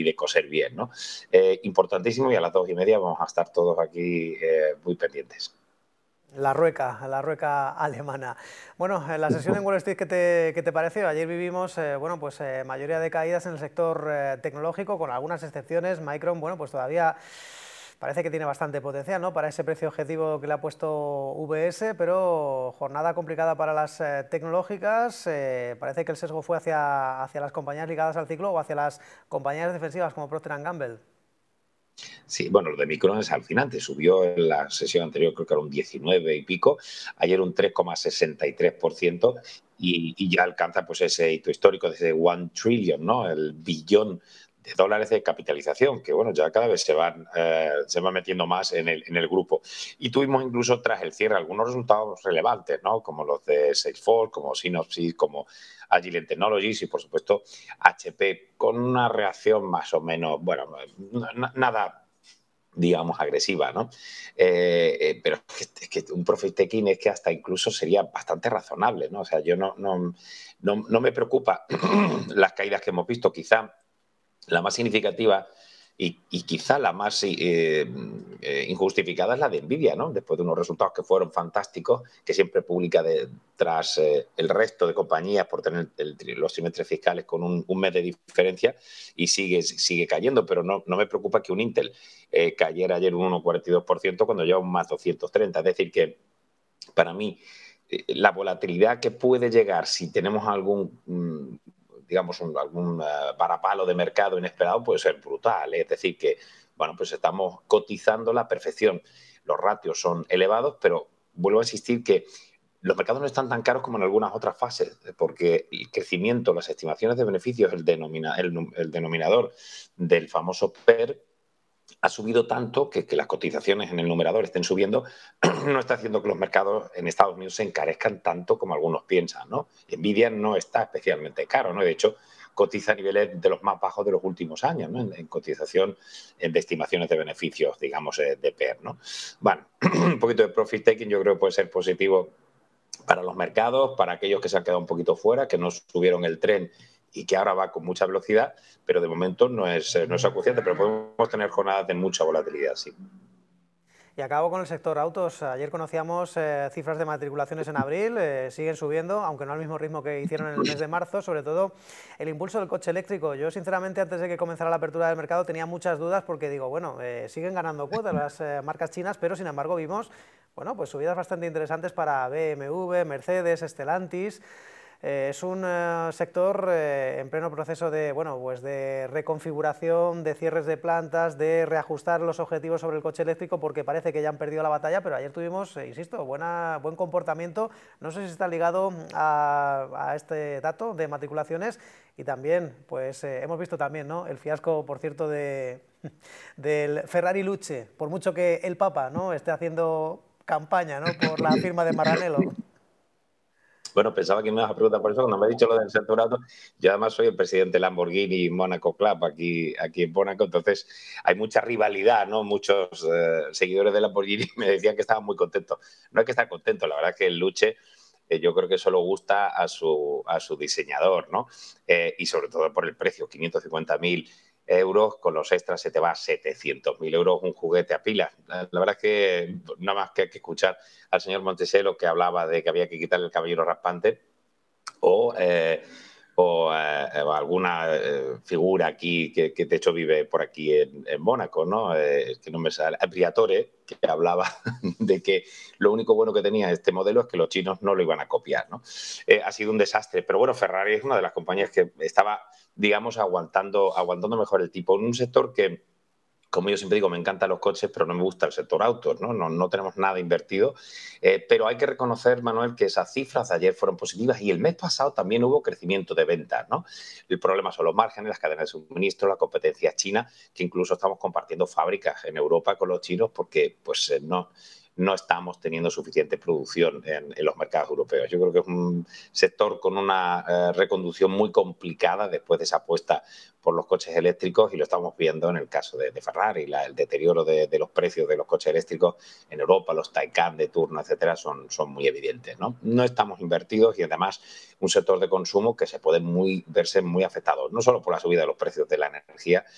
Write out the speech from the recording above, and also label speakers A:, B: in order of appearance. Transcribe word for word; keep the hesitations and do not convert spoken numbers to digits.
A: de coser bien, ¿no? Eh, importantísimo, y a las dos y media vamos a estar todos aquí eh, muy pendientes.
B: La rueca, la rueca alemana. Bueno, en la sesión en Wall Street, ¿qué te, qué te pareció? Ayer vivimos, eh, bueno, pues eh, mayoría de caídas en el sector eh, tecnológico, con algunas excepciones. Micron, bueno, pues todavía parece que tiene bastante potencial, ¿no?, para ese precio objetivo que le ha puesto V S, pero jornada complicada para las eh, tecnológicas. Eh, parece que el sesgo fue hacia, hacia las compañías ligadas al ciclo o hacia las compañías defensivas como Procter and Gamble.
A: Sí, bueno, lo de Micron es alucinante. Subió en la sesión anterior, creo que era un diecinueve y pico, ayer un tres coma sesenta y tres por ciento y, y ya alcanza pues ese hito histórico de ese one trillion, ¿no? El billón de dólares de capitalización, que bueno, ya cada vez se van, eh, se van metiendo más en el, en el grupo. Y tuvimos incluso tras el cierre algunos resultados relevantes, ¿no? Como los de Salesforce, como Synopsys, como Agilent Technologies y por supuesto H P, con una reacción más o menos, bueno, nada digamos, agresiva, ¿no? Eh, eh, pero es que, es que un profit taking es que hasta incluso sería bastante razonable, ¿no? O sea, yo no, no, no, no me preocupa las caídas que hemos visto, quizá la más significativa y, y quizá la más eh, eh, injustificada es la de Nvidia, ¿no? Después de unos resultados que fueron fantásticos, que siempre publica de, tras eh, el resto de compañías por tener el, los trimestres fiscales con un, un mes de diferencia y sigue, sigue cayendo, pero no, no me preocupa que un Intel eh, cayera ayer un uno coma cuarenta y dos por ciento cuando lleva un más doscientos treinta. Es decir, que para mí la volatilidad que puede llegar si tenemos algún, digamos, un, algún uh, varapalo de mercado inesperado puede ser brutal, ¿eh? Es decir, que, bueno, pues estamos cotizando la perfección. Los ratios son elevados, pero vuelvo a insistir que los mercados no están tan caros como en algunas otras fases, porque el crecimiento, las estimaciones de beneficios, el, denomina, el, el denominador del famoso P E R, ha subido tanto que, que las cotizaciones en el numerador estén subiendo, no está haciendo que los mercados en Estados Unidos se encarezcan tanto como algunos piensan, ¿no? Nvidia no está especialmente caro, ¿no? De hecho, cotiza a niveles de los más bajos de los últimos años, ¿no? En, en cotización de estimaciones de beneficios, digamos, de P E R, ¿no? Bueno, un poquito de profit taking yo creo que puede ser positivo para los mercados, para aquellos que se han quedado un poquito fuera, que no subieron el tren y que ahora va con mucha velocidad, pero de momento no es, no es acuciante, pero podemos tener jornadas de mucha volatilidad, sí.
B: Y acabo con el sector autos. Ayer conocíamos eh, cifras de matriculaciones en abril, eh, siguen subiendo, aunque no al mismo ritmo que hicieron en el mes de marzo, sobre todo el impulso del coche eléctrico. Yo, sinceramente, antes de que comenzara la apertura del mercado tenía muchas dudas porque digo, bueno, eh, siguen ganando cuotas las eh, marcas chinas, pero sin embargo vimos, bueno, pues subidas bastante interesantes para B M W, Mercedes, Stellantis. Eh, es un eh, sector eh, en pleno proceso de, bueno, pues de reconfiguración, de cierres de plantas, de reajustar los objetivos sobre el coche eléctrico porque parece que ya han perdido la batalla, pero ayer tuvimos, eh, insisto, buena, buen comportamiento. No sé si está ligado a, a este dato de matriculaciones y también, pues eh, hemos visto también, ¿no?, el fiasco, por cierto, de, del Ferrari Luce, por mucho que el Papa, ¿no?, esté haciendo campaña, ¿no?, por la firma de Maranello.
A: Bueno, pensaba que me ibas a preguntar por eso, cuando me has dicho lo del sector auto, yo además soy el presidente de Lamborghini Monaco Club aquí, aquí en Mónaco, entonces hay mucha rivalidad, ¿no? Muchos eh, seguidores de Lamborghini me decían que estaban muy contentos. No hay que estar contento, la verdad es que el Luce eh, yo creo que solo gusta a su, a su diseñador, ¿no? Eh, y sobre todo por el precio, quinientos cincuenta mil euros, con los extras se te va a setecientos mil euros un juguete a pilas. La, la verdad es que nada más que hay que escuchar al señor Monteselo que hablaba de que había que quitarle el caballero raspante o, eh, o eh, alguna eh, figura aquí que, que de hecho vive por aquí en, en Mónaco, ¿no? Eh, que no me sale, Briatore, que hablaba de que lo único bueno que tenía este modelo es que los chinos no lo iban a copiar, ¿no? Eh, ha sido un desastre, pero bueno, Ferrari es una de las compañías que estaba, digamos, aguantando, aguantando mejor el tipo en un sector que, como yo siempre digo, me encantan los coches, pero no me gusta el sector autos, ¿no? No, no tenemos nada invertido. Eh, pero hay que reconocer, Manuel, que esas cifras de ayer fueron positivas y el mes pasado también hubo crecimiento de ventas, ¿no? El problema son los márgenes, las cadenas de suministro, la competencia china, que incluso estamos compartiendo fábricas en Europa con los chinos porque, pues, eh, no... no estamos teniendo suficiente producción en, en los mercados europeos. Yo creo que es un sector con una eh, reconducción muy complicada después de esa apuesta por los coches eléctricos y lo estamos viendo en el caso de, de Ferrari, la, el deterioro de, de los precios de los coches eléctricos en Europa, los Taycan de turno, etcétera, son, son muy evidentes, ¿no? No estamos invertidos y además un sector de consumo que se puede muy, verse muy afectado, no solo por la subida de los precios de la energía,